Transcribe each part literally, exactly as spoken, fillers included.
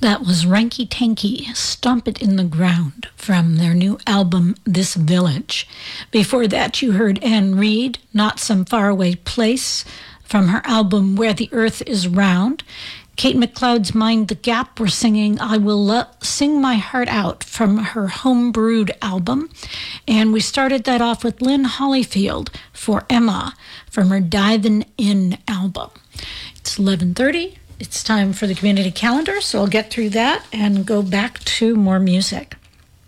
That was Ranky Tanky, Stomp It in the Ground, from their new album, This Village. Before that, you heard Anne Reid, Not Some Faraway Place, from her album Where the Earth is Round. Kate McLeod's Mind the Gap were singing I Will Lo- Sing My Heart Out from her Homebrewed album. And we started that off with Lynn Hollyfield for Emma from her Divin' In album. It's eleven thirty. It's time for the community calendar, so I'll get through that and go back to more music.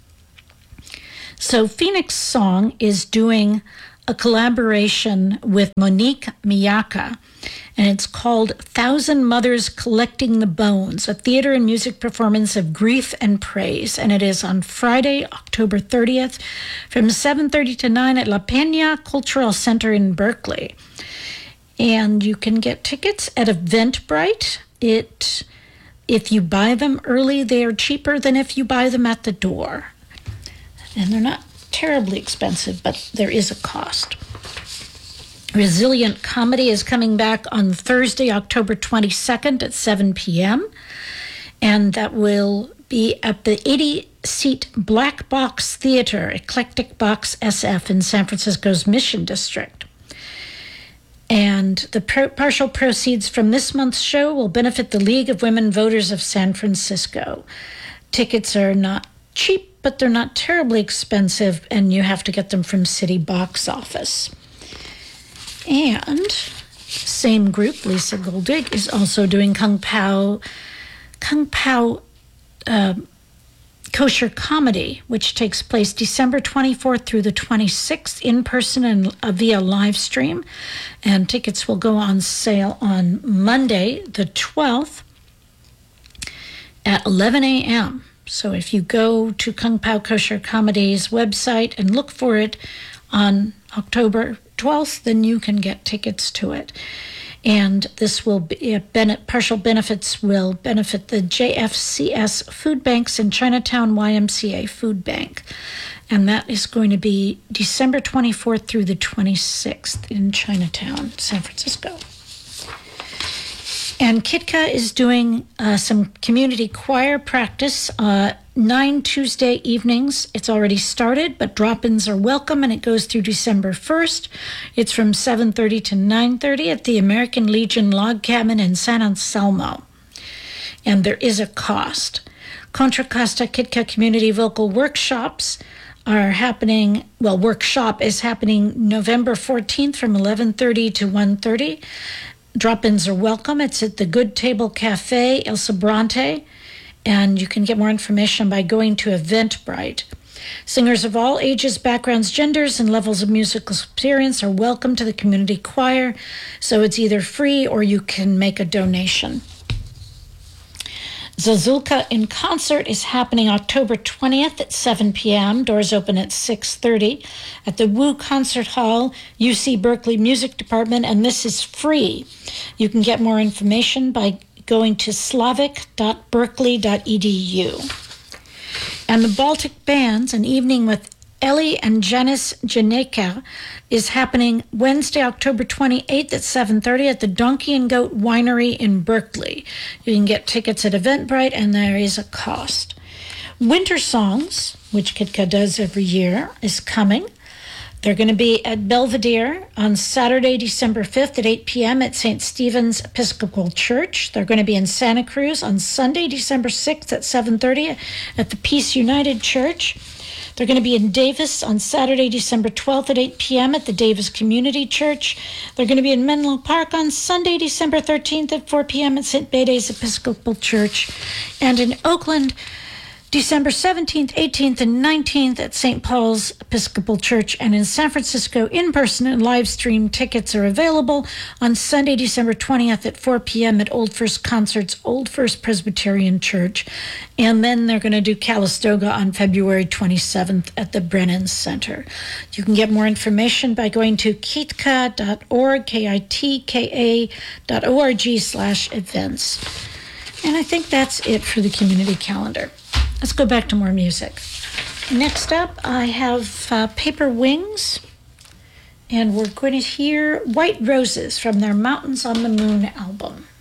So Phoenix Song is doing a collaboration with Monique Miyaka, and it's called Thousand Mothers Collecting the Bones, a theater and music performance of grief and praise, and it is on Friday, October thirtieth, from seven thirty to nine at La Peña Cultural Center in Berkeley. And you can get tickets at Eventbrite. It, if you buy them early, they are cheaper than if you buy them at the door. And they're not terribly expensive, but there is a cost. Resilient Comedy is coming back on Thursday, October twenty-second at seven p.m. And that will be at the eighty-seat Black Box Theater, Eclectic Box S F in San Francisco's Mission District. And the pro- partial proceeds from this month's show will benefit the League of Women Voters of San Francisco. Tickets are not cheap, but they're not terribly expensive, and you have to get them from City Box Office. And same group, Lisa Goldig, is also doing Kung Pao, Kung Pao uh, Kosher Comedy, which takes place December twenty-fourth through the twenty-sixth in person and uh, via live stream. And tickets will go on sale on Monday, the twelfth, at eleven a.m. So if you go to Kung Pao Kosher Comedy's website and look for it on October twelfth, then you can get tickets to it. And this will be, uh, ben- partial benefits will benefit the J F C S Food Banks in Chinatown Y M C A Food Bank. And that is going to be December twenty-fourth through the twenty-sixth in Chinatown, San Francisco. And Kitka is doing uh, some community choir practice uh, nine Tuesday evenings. It's already started, but drop-ins are welcome, and it goes through December first. It's from seven thirty to nine thirty at the American Legion Log Cabin in San Anselmo. And there is a cost. Contra Costa Kitka Community Vocal Workshops are happening, well, workshop is happening November fourteenth from eleven thirty to one thirty. Drop-ins are welcome. It's at the Good Table Cafe, El Sobrante, and you can get more information by going to Eventbrite. Singers of all ages, backgrounds, genders, and levels of musical experience are welcome to the community choir, so it's either free or you can make a donation. Zazulka in Concert is happening October twentieth at seven p.m. Doors open at six thirty at the Wu Concert Hall, U C Berkeley Music Department, and this is free. You can get more information by going to slavic dot berkeley dot e d u. And the Baltic Bands, an evening with Ellie and Janice Janeka, is happening Wednesday, October twenty-eighth at seven thirty at the Donkey and Goat Winery in Berkeley. You can get tickets at Eventbrite, and there is a cost. Winter Songs, which Kitka does every year, is coming. They're going to be at Belvedere on Saturday, December fifth at eight p.m. at Saint Stephen's Episcopal Church. They're going to be in Santa Cruz on Sunday, December sixth at seven thirty at the Peace United Church. They're going to be in Davis on Saturday, December twelfth at eight p.m. at the Davis Community Church. They're going to be in Menlo Park on Sunday, December thirteenth at four p.m. at Saint Bede's Episcopal Church. And in Oakland, December seventeenth, eighteenth, and nineteenth at Saint Paul's Episcopal Church. And in San Francisco, in-person and live stream tickets are available on Sunday, December twentieth at four p.m. at Old First Concerts, Old First Presbyterian Church. And then they're going to do Calistoga on February twenty-seventh at the Brennan Center. You can get more information by going to kitka dot org, K I T K A dot O R G slash events. And I think that's it for the community calendar. Let's go back to more music. Next up, I have uh, Paper Wings, and we're going to hear White Roses from their Mountains on the Moon album.